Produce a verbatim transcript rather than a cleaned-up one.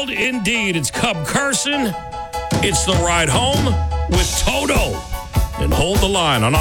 world indeed. It's Cub Carson. It's the ride home with Toto. And hold the line on